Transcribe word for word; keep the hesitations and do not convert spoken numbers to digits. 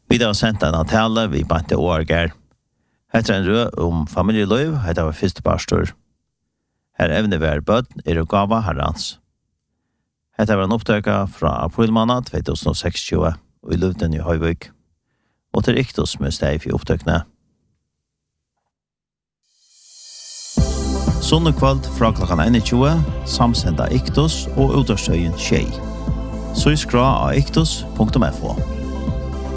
Vi har sendt en tale vi bante årger. Heter en rød om familieliv, heter var første pastor. Her evne vi er bød, er og gava herrens. Heter var en opptøyka fra april måned tjuetusen og seksogtjue, og i Luvden i Høyvøk. Og til Iktos med steg i opptøkene. Sondag kveld fra klokken tjueen, samsenda Iktos og utårstøyen Tjei. Så i skra av iktos punktum f o.